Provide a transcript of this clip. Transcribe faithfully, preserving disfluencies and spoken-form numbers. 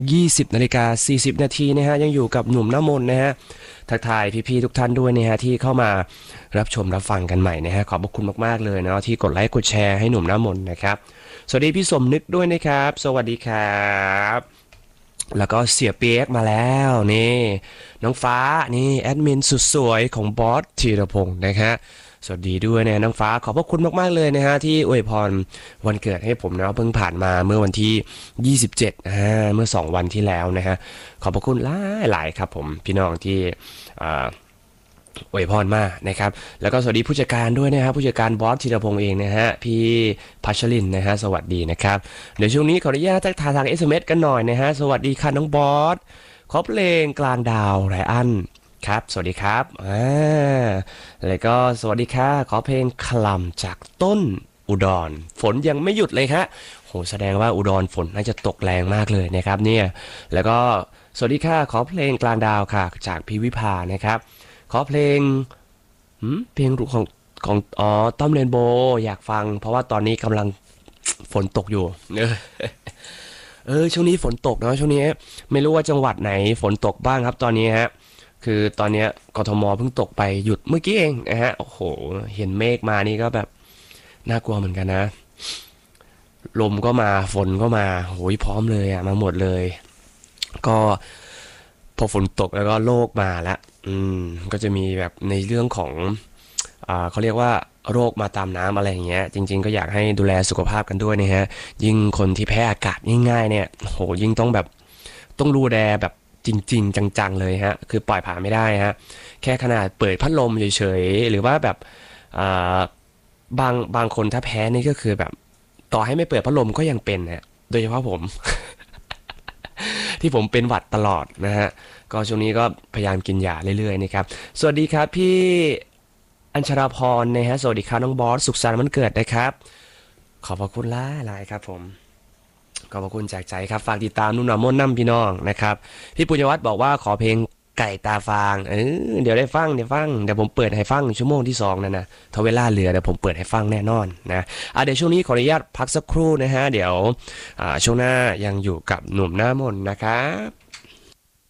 ยี่สิบนาฬิกาสี่สิบนาทีนะฮะยังอยู่กับหนุ่มน้ำมนต์นะฮะทักทายพี่ๆทุกท่านด้วยนะฮะที่เข้ามารับชมรับฟังกันใหม่นะฮะขอบพระคุณมากๆเลยเนาะที่กดไลค์กดแชร์ให้หนุ่มน้ำมนต์นะครับสวัสดีพี่สมนึกด้วยนะครับสวัสดีครับแล้วก็เสียเปียกมาแล้วนี่น้องฟ้านี่แอดมินสุดสวยของบอสธีรพงศ์นะฮะสวัสดีด้วยนะน้องฟ้าขอบพระคุณมากๆเลยนะฮะที่อวยพรวันเกิดให้ผมนะเพิ่งผ่านมาเมื่อวันที่ยี่สิบเจ็ดนะฮะเมื่อสองวันที่แล้วนะฮะขอบพระคุณหลายหลายครับผมพี่น้องที่อ่าอวยพรมากนะครับแล้วก็สวัสดีผู้จัดการด้วยนะฮะผู้จัดการบอสธีรพงษ์เองนะฮะพี่พัชรินนะฮะสวัสดีนะครับเดี๋ยวช่วงนี้ขออนุญาตทักทายทาง เอส เอ็ม เอส กันหน่อยนะฮะสวัสดีค่ะน้องบอสขอเพลงกลางดาวไรอันครับสวัสดีครับอ่าแล้วก็สวัสดีค่ะขอเพลงคลำจากต้นอุดรฝนยังไม่หยุดเลยครับโหแสดงว่าอุดรฝนน่าจะตกแรงมากเลยนะครับเนี่ยแล้วก็สวัสดีค่ะขอเพลงกลางดาวค่ะจากพิวิภานะครับขอเพลงหืมเพลงของของอ๋อต้อมเรนโบว์อยากฟังเพราะว่าตอนนี้กำลังฝนตกอยู่เออเออช่วงนี้ฝนตกเนาะช่วงนี้ไม่รู้ว่าจังหวัดไหนฝนตกบ้างครับตอนนี้ฮะคือตอนเนี้ยกทมเพิ่งตกไปหยุดเมื่อกี้เองนะฮะโอ้โหเห็นเมฆมานี่ก็แบบน่ากลัวเหมือนกันนะลมก็มาฝนก็มาโหยพร้อมเลยอะมาหมดเลยก็พอฝนตกแล้วก็โรคมาละอืมก็จะมีแบบในเรื่องของอ่าเขาเรียกว่าโรคมาตามน้ำอะไรอย่างเงี้ยจริงๆก็อยากให้ดูแลสุขภาพกันด้วยนะฮะยิ่งคนที่แพ้อากาศง่ายๆเนี่ยโหยิ่งต้องแบบต้องดูแลแบบจริงๆจังๆเลยฮะคือปล่อยผ่านไม่ได้ฮะแค่ขนาดเปิดพัดลมเฉยๆหรือว่าแบบอ่าบางบางคนถ้าแพ้นี่ก็คือแบบต่อให้ไม่เปิดพัดลมก็ยังเป็นฮะโดยเฉพาะผม ที่ผมเป็นหวัดตลอดนะฮะก็ช่วงนี้ก็พยายามกินยาเรื่อยๆนะครับสวัสดีครับพี่อัญชราพรนะฮะสวัสดีครับน้องบอสสุขสันต์วันเกิดนะครับขอบพระคุณหลายหลายครับผมขอบพระคุณจากใจครับฝากติดตามนุ่นนำม่นน้ำพี่น้องนะครับพี่ปุญญวัฒน์บอกว่าขอเพลงไก่ตาฟางเออเดี๋ยวได้ฟังเดี๋ยวฟังเดี๋ยวผมเปิดให้ฟังชั่วโมงที่สองนั่นนะถ้าเวลาเหลือเดี๋ยวผมเปิดให้ฟังแน่นอนนะอ่ะเดี๋ยวช่วงนี้ขออนุญาตพักสักครู่นะฮะเดี๋ยวอ่าช่วงหน้ายังอยู่กับหนุ่มหน้ามนต์นะครับ